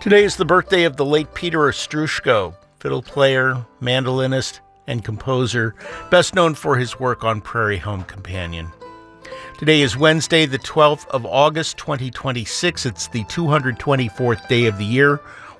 Today is the birthday of the late Peter Ostroushko, fiddle player, mandolinist, and composer, best known for his work on Prairie Home Companion. Today is Wednesday, the 12th of August, 2026. It's the 224th day of the year.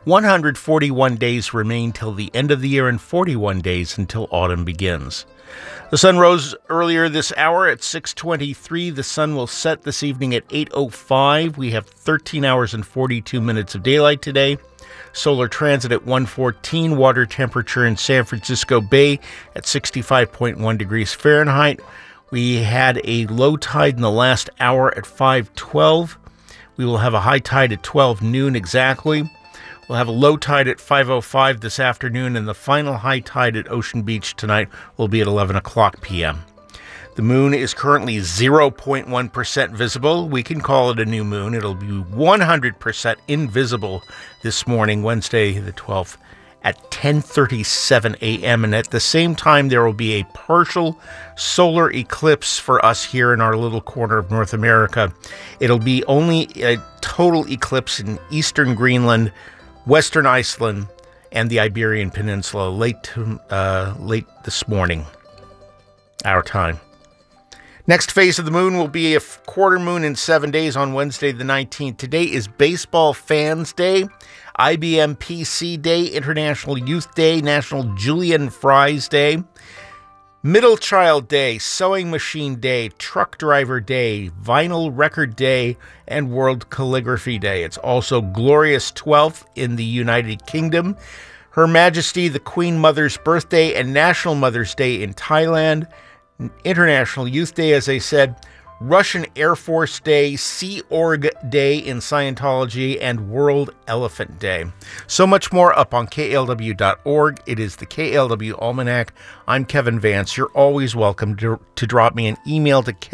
141 days remain till the end of the year and 41 days until autumn begins. The sun rose earlier this hour at 6:23. The sun will set this evening at 8:05. We have 13 hours and 42 minutes of daylight today. Solar transit at 1:14. Water temperature in San Francisco Bay at 65.1 degrees Fahrenheit. We had a low tide in the last hour at 5:12. We will have a high tide at 12 noon exactly. We'll have a low tide at 5:05 this afternoon, and the final high tide at Ocean Beach tonight will be at 11 o'clock p.m. The moon is currently 0.1% visible. We can call it a new moon. It'll be 100% invisible this morning, Wednesday the 12th, at 10:37 a.m. And at the same time, there will be a partial solar eclipse for us here in our little corner of North America. It'll be only a total eclipse in eastern Greenland, Western Iceland, and the Iberian Peninsula late this morning, our time. Next phase of the moon will be a quarter moon in 7 days on Wednesday the 19th. Today is Baseball Fans Day, IBM PC Day, International Youth Day, National Julian Fries Day, Middle Child Day, Sewing Machine Day, Truck Driver Day, Vinyl Record Day, and World Calligraphy Day. It's also Glorious 12th in the United Kingdom, Her Majesty the Queen Mother's birthday, and National Mother's Day in Thailand, International Youth Day, as I said, Russian Air Force Day, Sea Org Day in Scientology, and World Elephant Day. So much more up on KALW.org. It is the KALW Almanac. I'm Kevin Vance. You're always welcome to drop me an email to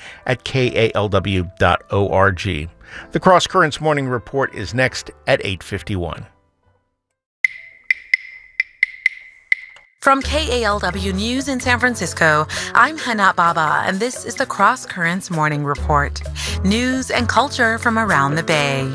kevin@kalw.org. The Cross Currents Morning Report is next at 8:51. From KALW News in San Francisco, I'm Hana Baba, and this is the Cross Currents Morning Report. News and culture from around the Bay.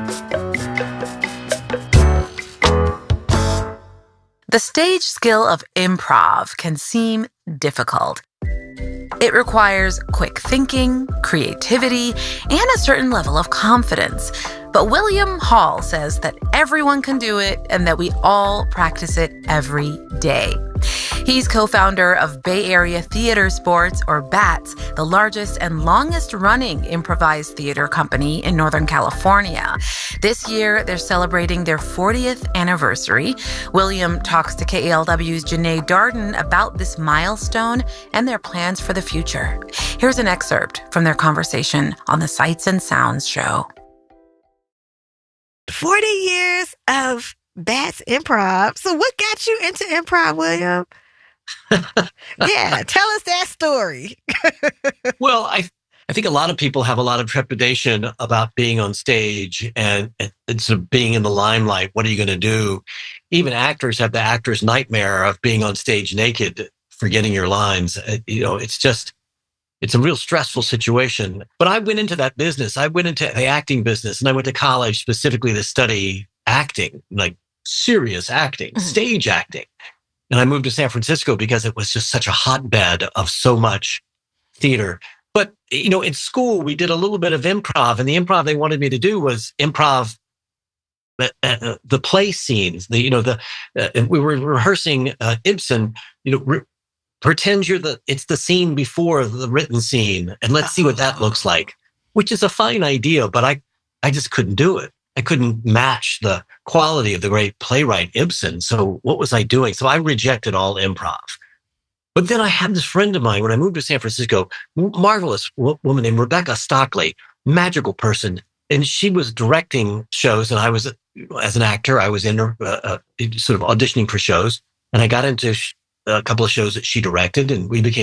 The stage skill of improv can seem difficult. It requires quick thinking, creativity, and a certain level of confidence. But William Hall says that everyone can do it and that we all practice it every day. He's co-founder of Bay Area Theater Sports, or BATS, the largest and longest-running improvised theater company in Northern California. This year, they're celebrating their 40th anniversary. William talks to KALW's Janae Darden about this milestone and their plans for the future. Here's an excerpt from their conversation on the Sights and Sounds show. 40 years of BATS improv. So what got you into improv, William? Yeah, tell us that story. Well, I think a lot of people have a lot of trepidation about being on stage and sort of being in the limelight. What are you going to do? Even actors have the actor's nightmare of being on stage naked, forgetting your lines. It's a real stressful situation. But I went into that business. I went into the acting business, and I went to college specifically to study acting, like serious acting, stage acting. And I moved to San Francisco because it was just such a hotbed of so much theater. But, in school, we did a little bit of improv, and the improv they wanted me to do was improv the play scenes. We were rehearsing Ibsen, pretend it's the scene before the written scene, and let's see what that looks like, which is a fine idea, but I just couldn't do it. I couldn't match the quality of the great playwright Ibsen. So what was I doing? So I rejected all improv. But then I had this friend of mine when I moved to San Francisco, marvelous woman named Rebecca Stockley, magical person. And she was directing shows, and I was, as an actor, I was in sort of auditioning for shows, and I got into a couple of shows that she directed, and we became